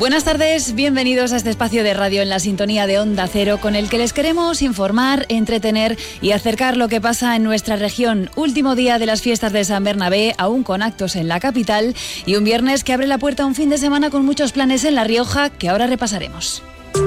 Buenas tardes, bienvenidos a este espacio de radio en la sintonía de Onda Cero, con el que les queremos informar, entretener y acercar lo que pasa en nuestra región. Último día de las fiestas de San Bernabé, aún con actos en la capital, y un viernes que abre la puerta a un fin de semana con muchos planes en La Rioja, que ahora repasaremos.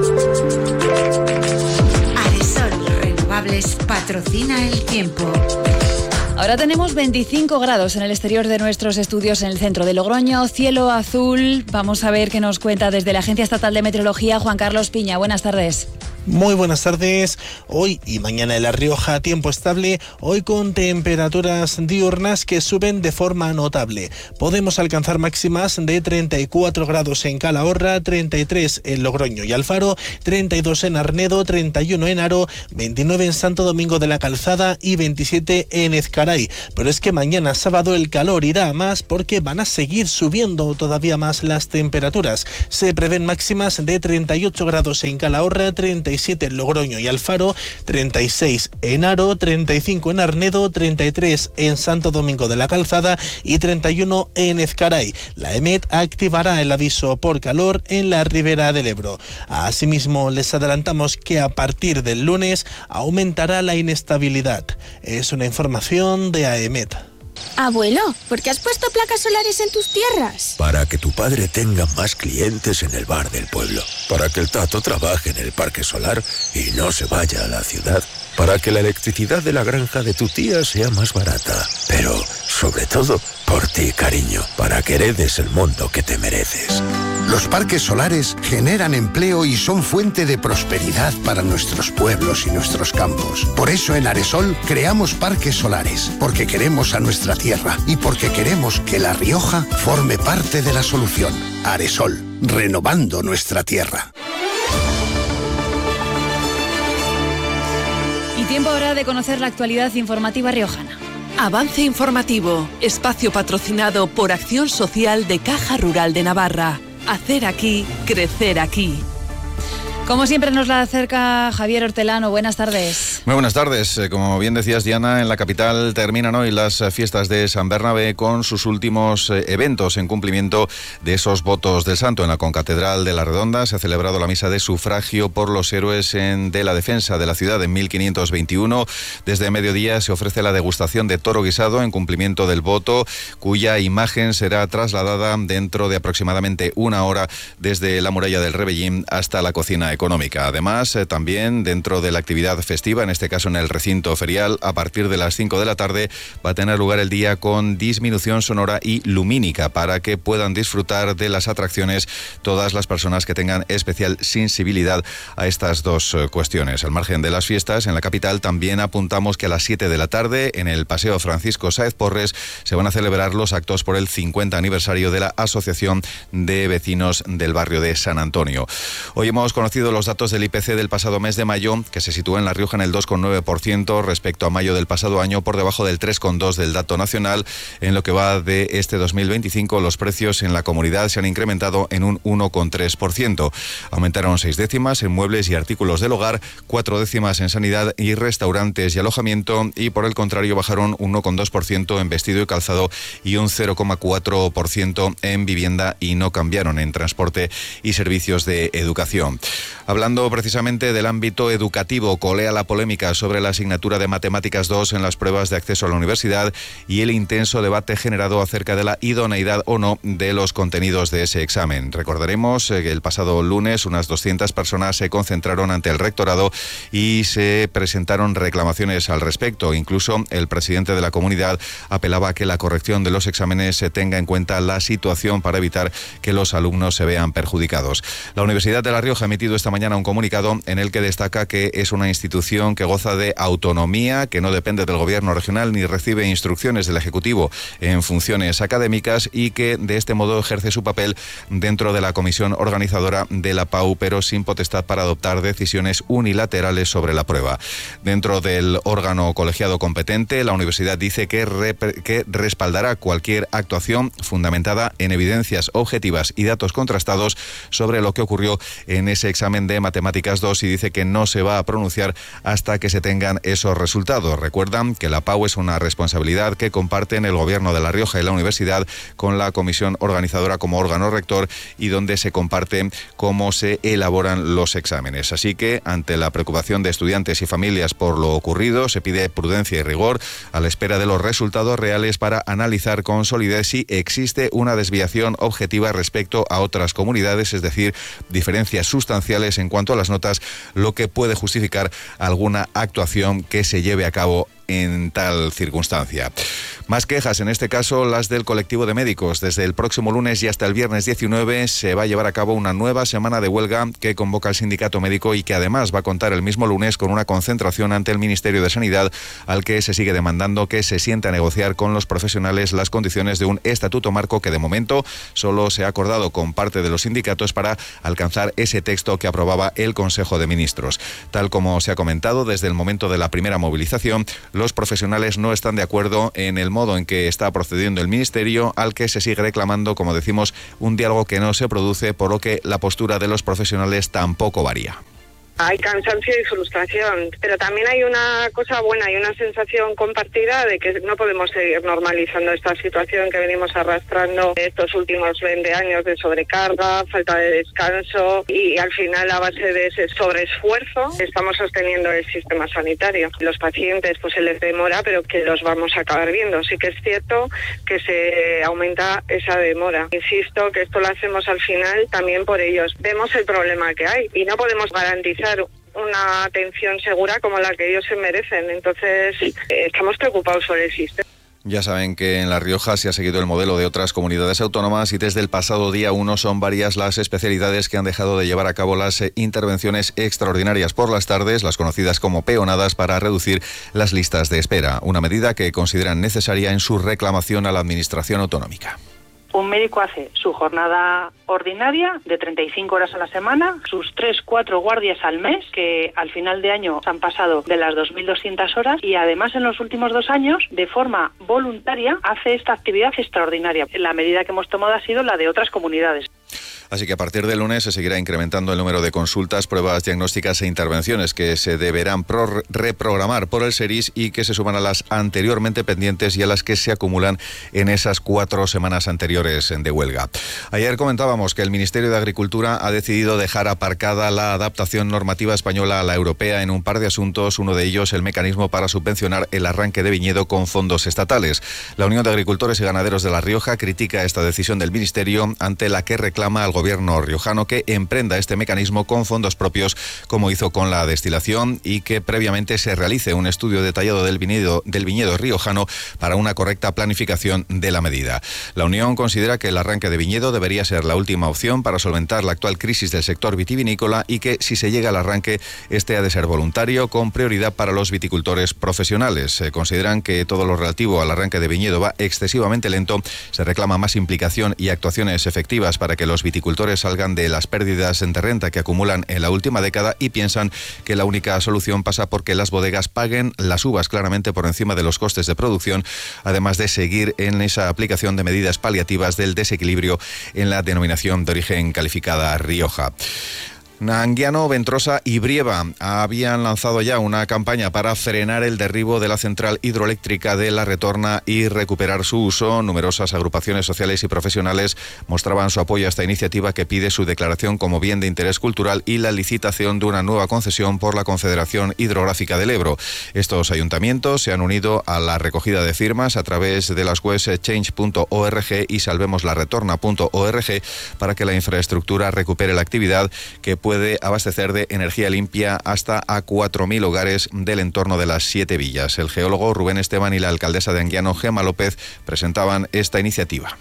Aresol Renovables patrocina el tiempo. Ahora tenemos 25 grados en el exterior de nuestros estudios en el centro de Logroño, cielo azul. Vamos a ver qué nos cuenta desde la Agencia Estatal de Meteorología Juan Carlos Piña. Buenas tardes. Muy buenas tardes. Hoy y mañana en La Rioja, tiempo estable, hoy con temperaturas diurnas que suben de forma notable. Podemos alcanzar máximas de 34 grados en Calahorra, 33 en Logroño y Alfaro, 32 en Arnedo, 31 en Haro, 29 en Santo Domingo de la Calzada y 27 en Ezcaray. Pero es que mañana sábado el calor irá a más porque van a seguir subiendo todavía más las temperaturas. Se prevén máximas de 38 grados en Calahorra, 37 en Logroño y Alfaro, 36 en Haro, 35 en Arnedo, 33 en Santo Domingo de la Calzada y 31 en Ezcaray. La EMET activará el aviso por calor en la ribera del Ebro. Asimismo, les adelantamos que a partir del lunes aumentará la inestabilidad. Es una información de AEMET. Abuelo, ¿por qué has puesto placas solares en tus tierras? Para que tu padre tenga más clientes en el bar del pueblo. Para que el Tato trabaje en el parque solar y no se vaya a la ciudad. Para que la electricidad de la granja de tu tía sea más barata. Pero, sobre todo, por ti, cariño. Para que heredes el mundo que te mereces. Los parques solares generan empleo y son fuente de prosperidad para nuestros pueblos y nuestros campos. Por eso en Aresol creamos parques solares, porque queremos a nuestra tierra y porque queremos que La Rioja forme parte de la solución. Aresol, renovando nuestra tierra. Y tiempo ahora de conocer la actualidad informativa riojana. Avance informativo, espacio patrocinado por Acción Social de Caja Rural de Navarra. Hacer aquí, crecer aquí. Como siempre nos la acerca Javier Hortelano. Buenas tardes. Muy buenas tardes. Como bien decías, Diana, en la capital terminan hoy las fiestas de San Bernabé con sus últimos eventos en cumplimiento de esos votos del santo. En la concatedral de La Redonda se ha celebrado la misa de sufragio por los héroes de la defensa de la ciudad en 1521. Desde mediodía se ofrece la degustación de toro guisado en cumplimiento del voto, cuya imagen será trasladada dentro de aproximadamente una hora desde la muralla del Rebellín hasta la cocina económica. Además, también dentro de la actividad festiva, en este caso en el recinto ferial, a partir de las 5 de la tarde va a tener lugar el día con disminución sonora y lumínica para que puedan disfrutar de las atracciones todas las personas que tengan especial sensibilidad a estas dos cuestiones. Al margen de las fiestas, en la capital también apuntamos que a las 7 de la tarde en el Paseo Francisco Sáez Porres se van a celebrar los actos por el 50 aniversario de la Asociación de Vecinos del Barrio de San Antonio. Hoy hemos conocido los datos del IPC del pasado mes de mayo, que se sitúa en La Rioja en el 2,9% respecto a mayo del pasado año, por debajo del 3,2% del dato nacional. En lo que va de este 2025, los precios en la comunidad se han incrementado en un 1,3%. Aumentaron 6 décimas en muebles y artículos del hogar, 4 décimas en sanidad y restaurantes y alojamiento, y por el contrario bajaron 1,2% en vestido y calzado y un 0,4% en vivienda, y no cambiaron en transporte y servicios de educación. Hablando precisamente del ámbito educativo, colea la polémica sobre la asignatura de Matemáticas 2 en las pruebas de acceso a la universidad y el intenso debate generado acerca de la idoneidad o no de los contenidos de ese examen. Recordaremos que el pasado lunes unas 200 personas se concentraron ante el rectorado y se presentaron reclamaciones al respecto. Incluso el presidente de la comunidad apelaba a que la corrección de los exámenes se tenga en cuenta la situación para evitar que los alumnos se vean perjudicados. La Universidad de La Rioja ha emitido esta mañana un comunicado en el que destaca que es una institución que goza de autonomía, que no depende del gobierno regional ni recibe instrucciones del Ejecutivo en funciones académicas, y que de este modo ejerce su papel dentro de la comisión organizadora de la PAU, pero sin potestad para adoptar decisiones unilaterales sobre la prueba. Dentro del órgano colegiado competente, la universidad dice que respaldará cualquier actuación fundamentada en evidencias objetivas y datos contrastados sobre lo que ocurrió en ese examen examen de Matemáticas 2 y dice que no se va a pronunciar hasta que se tengan esos resultados. Recuerdan que la PAU es una responsabilidad que comparten el Gobierno de La Rioja y la Universidad con la comisión organizadora como órgano rector y donde se comparte cómo se elaboran los exámenes. Así que, ante la preocupación de estudiantes y familias por lo ocurrido, se pide prudencia y rigor a la espera de los resultados reales para analizar con solidez si existe una desviación objetiva respecto a otras comunidades, es decir, diferencias sustanciales en cuanto a las notas, lo que puede justificar alguna actuación que se lleve a cabo en tal circunstancia. Más quejas, en este caso las del colectivo de médicos. Desde el próximo lunes y hasta el viernes 19 se va a llevar a cabo una nueva semana de huelga que convoca el sindicato médico y que además va a contar el mismo lunes con una concentración ante el Ministerio de Sanidad, al que se sigue demandando que se siente a negociar con los profesionales las condiciones de un estatuto marco que de momento solo se ha acordado con parte de los sindicatos para alcanzar ese texto que aprobaba el Consejo de Ministros. Tal como se ha comentado desde el momento de la primera movilización, los profesionales no están de acuerdo en el modo en que está procediendo el Ministerio, al que se sigue reclamando, como decimos, un diálogo que no se produce, por lo que la postura de los profesionales tampoco varía. Hay cansancio y frustración, pero también hay una cosa buena, hay una sensación compartida de que no podemos seguir normalizando esta situación que venimos arrastrando estos últimos 20 años de sobrecarga, falta de descanso y al final a base de ese sobreesfuerzo estamos sosteniendo el sistema sanitario. Los pacientes pues se les demora, pero que los vamos a acabar viendo. Sí que es cierto que se aumenta esa demora. Insisto que esto lo hacemos al final también por ellos. Vemos el problema que hay y no podemos garantizar una atención segura como la que ellos se merecen. Entonces, estamos preocupados por el sistema. Ya saben que en La Rioja se ha seguido el modelo de otras comunidades autónomas y desde el pasado día 1 son varias las especialidades que han dejado de llevar a cabo las intervenciones extraordinarias por las tardes, las conocidas como peonadas, para reducir las listas de espera. Una medida que consideran necesaria en su reclamación a la Administración autonómica. Un médico hace su jornada ordinaria de 35 horas a la semana, sus 3-4 guardias al mes, que al final de año han pasado de las 2.200 horas, y además en los últimos 2 años, de forma voluntaria, hace esta actividad extraordinaria. La medida que hemos tomado ha sido la de otras comunidades. Así que a partir del lunes se seguirá incrementando el número de consultas, pruebas diagnósticas e intervenciones que se deberán reprogramar por el SERIS y que se suman a las anteriormente pendientes y a las que se acumulan en esas 4 semanas anteriores de huelga. Ayer comentábamos que el Ministerio de Agricultura ha decidido dejar aparcada la adaptación normativa española a la europea en un par de asuntos, uno de ellos el mecanismo para subvencionar el arranque de viñedo con fondos estatales. La Unión de Agricultores y Ganaderos de La Rioja critica esta decisión del Ministerio, ante la que reclama al Gobierno riojano que emprenda este mecanismo con fondos propios, como hizo con la destilación, y que previamente se realice un estudio detallado del viñedo riojano para una correcta planificación de la medida. La Unión considera que el arranque de viñedo debería ser la última opción para solventar la actual crisis del sector vitivinícola y que, si se llega al arranque, este ha de ser voluntario, con prioridad para los viticultores profesionales. Consideran que todo lo relativo al arranque de viñedo va excesivamente lento. Se reclama más implicación y actuaciones efectivas para que los viticultores salgan de las pérdidas de renta que acumulan en la última década, y piensan que la única solución pasa por que las bodegas paguen las uvas claramente por encima de los costes de producción, además de seguir en esa aplicación de medidas paliativas del desequilibrio en la denominación de origen calificada Rioja. Anguiano, Ventrosa y Brieva habían lanzado ya una campaña para frenar el derribo de la central hidroeléctrica de La Retorna y recuperar su uso. Numerosas agrupaciones sociales y profesionales mostraban su apoyo a esta iniciativa, que pide su declaración como bien de interés cultural y la licitación de una nueva concesión por la Confederación Hidrográfica del Ebro. Estos ayuntamientos se han unido a la recogida de firmas a través de las webs change.org y salvemoslaretorna.org para que la infraestructura recupere la actividad, que puede abastecer de energía limpia hasta a 4.000 hogares del entorno de las 7 villas. El geólogo Rubén Esteban y la alcaldesa de Anguiano, Gemma López, presentaban esta iniciativa.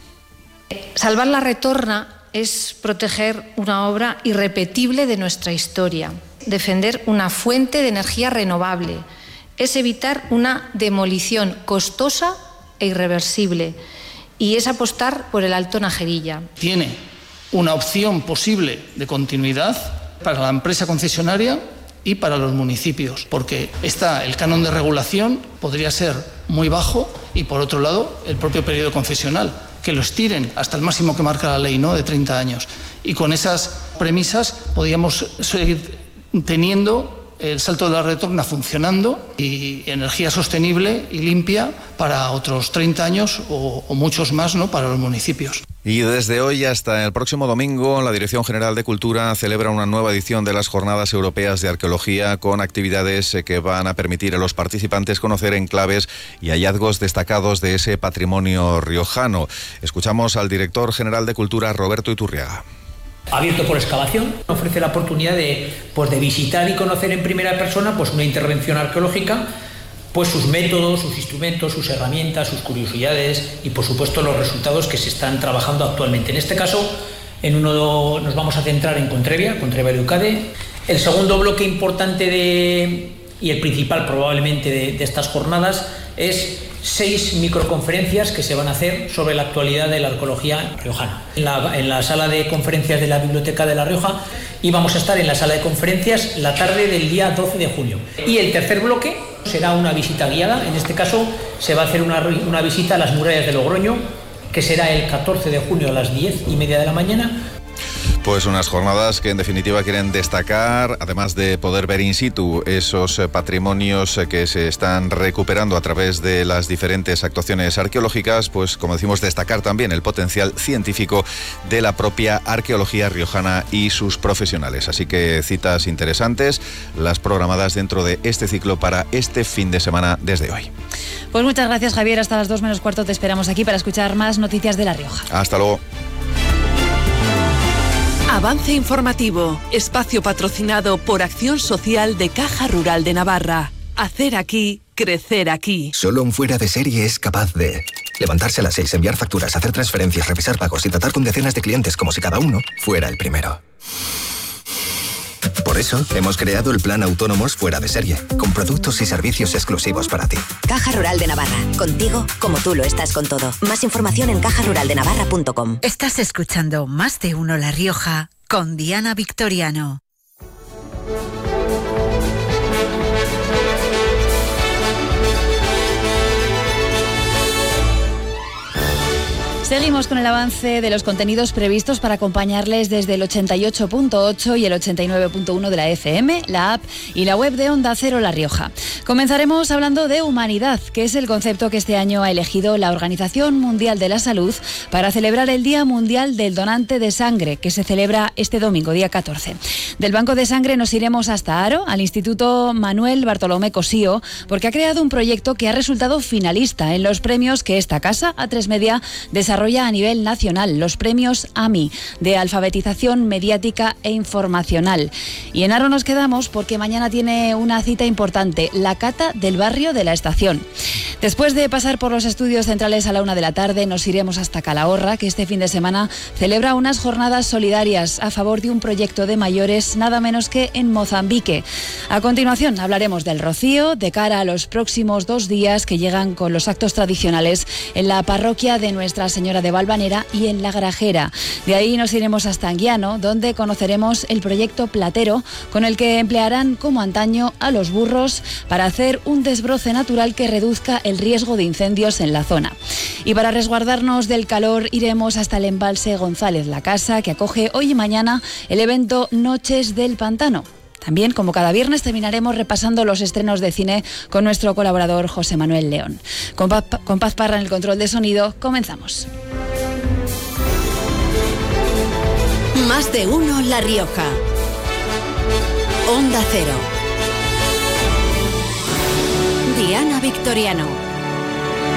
Salvar la Retorna es proteger una obra irrepetible de nuestra historia, defender una fuente de energía renovable, es evitar una demolición costosa e irreversible, y es apostar por el Alto Najerilla. Tiene una opción posible de continuidad para la empresa concesionaria y para los municipios, porque el canon de regulación podría ser muy bajo, y por otro lado el propio periodo concesional, que lo estiren hasta el máximo que marca la ley, ¿no?, de 30 años. Y con esas premisas podíamos seguir teniendo el Salto de la Retorna funcionando y energía sostenible y limpia para otros 30 años o muchos más, ¿no?, para los municipios. Y desde hoy hasta el próximo domingo, la Dirección General de Cultura celebra una nueva edición de las Jornadas Europeas de Arqueología con actividades que van a permitir a los participantes conocer enclaves y hallazgos destacados de ese patrimonio riojano. Escuchamos al director general de Cultura, Roberto Iturriaga. Abierto por excavación, ofrece la oportunidad de visitar y conocer en primera persona una intervención arqueológica, sus métodos, sus instrumentos, sus herramientas, sus curiosidades y por supuesto los resultados que se están trabajando actualmente. En este caso, en uno nos vamos a centrar en Contrevia de Eucade. El segundo bloque importante y el principal probablemente de estas jornadas es 6 microconferencias que se van a hacer sobre la actualidad de la arqueología riojana. En la sala de conferencias de la Biblioteca de La Rioja, y vamos a estar en la sala de conferencias la tarde del día 12 de junio. Y el tercer bloque será una visita guiada. En este caso se va a hacer una visita a las murallas de Logroño, que será el 14 de junio a las 10:30 de la mañana. Pues unas jornadas que en definitiva quieren destacar, además de poder ver in situ esos patrimonios que se están recuperando a través de las diferentes actuaciones arqueológicas, pues como decimos, destacar también el potencial científico de la propia arqueología riojana y sus profesionales. Así que citas interesantes, las programadas dentro de este ciclo para este fin de semana desde hoy. Pues muchas gracias, Javier. Hasta las 2 menos cuarto te esperamos aquí para escuchar más noticias de La Rioja. Hasta luego. Avance informativo, espacio patrocinado por Acción Social de Caja Rural de Navarra. Hacer aquí, crecer aquí. Solo un fuera de serie es capaz de levantarse a las 6, enviar facturas, hacer transferencias, revisar pagos y tratar con decenas de clientes como si cada uno fuera el primero. Por eso, hemos creado el Plan Autónomos Fuera de Serie, con productos y servicios exclusivos para ti. Caja Rural de Navarra, contigo como tú lo estás con todo. Más información en cajaruraldenavarra.com. Estás escuchando Más de Uno La Rioja con Diana Victoriano. Seguimos con el avance de los contenidos previstos para acompañarles desde el 88.8 y el 89.1 de la FM, la app y la web de Onda Cero La Rioja. Comenzaremos hablando de humanidad, que es el concepto que este año ha elegido la Organización Mundial de la Salud para celebrar el Día Mundial del Donante de Sangre, que se celebra este domingo, día 14. Del Banco de Sangre nos iremos hasta Haro, al Instituto Manuel Bartolomé Cosío, porque ha creado un proyecto que ha resultado finalista en los premios que esta casa, A3 Media, desarrolla a nivel nacional, los premios AMI, de alfabetización mediática e informacional. Y en Haro nos quedamos porque mañana tiene una cita importante, la cata del barrio de la Estación. Después de pasar por los estudios centrales a la 1 de la tarde, nos iremos hasta Calahorra, que este fin de semana celebra unas jornadas solidarias a favor de un proyecto de mayores nada menos que en Mozambique. A continuación hablaremos del Rocío, de cara a los próximos 2 días que llegan con los actos tradicionales en la parroquia de Nuestra Señora de Valvanera y en La Grajera. De ahí nos iremos hasta Anguiano, donde conoceremos el proyecto Platero, con el que emplearán como antaño a los burros para hacer un desbroce natural que reduzca el riesgo de incendios en la zona. Y para resguardarnos del calor iremos hasta el embalse González La Casa, que acoge hoy y mañana el evento Noches del Pantano. También, como cada viernes, terminaremos repasando los estrenos de cine con nuestro colaborador José Manuel León. Con Paz Parra en el control de sonido, comenzamos. Más de Uno La Rioja. Onda Cero. Diana Victoriano.